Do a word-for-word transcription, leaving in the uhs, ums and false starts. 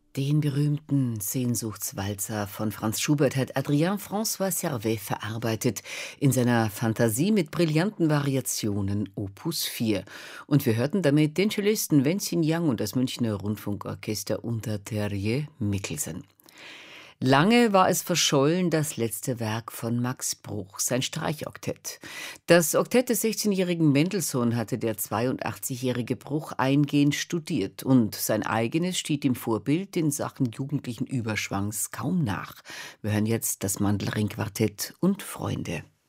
Den berühmten Sehnsuchtswalzer von Franz Schubert hat Adrien François Servet verarbeitet in seiner Fantasie mit brillanten Variationen Opus vier. Und wir hörten damit den Cellisten Wenzin Yang und das Münchner Rundfunkorchester unter Terje Mikkelsen. Lange war es verschollen, das letzte Werk von Max Bruch, sein Streichoktett. Das Oktett des sechzehnjährigen Mendelssohn hatte der zweiundachtzigjährige Bruch eingehend studiert und sein eigenes steht dem Vorbild in Sachen jugendlichen Überschwangs kaum nach. Wir hören jetzt das Mandelring-Quartett und Freunde.